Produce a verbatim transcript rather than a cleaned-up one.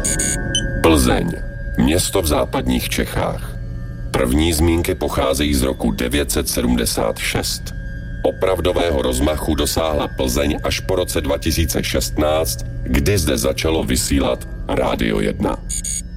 Plzeň, město v západních Čechách. První zmínky pocházejí z roku devět set sedmdesát šest. Opravdového rozmachu dosáhla Plzeň až po roce dva tisíce šestnáct, kdy zde začalo vysílat Rádio jedna.